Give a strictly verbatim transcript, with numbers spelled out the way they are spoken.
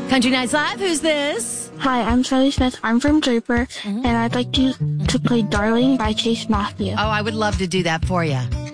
Country Nights Live, who's this? Hi, I'm Shelly Smith. I'm from Draper, mm-hmm. and I'd like you to play Darling by Chase Matthews. Oh, I would love to do that for you.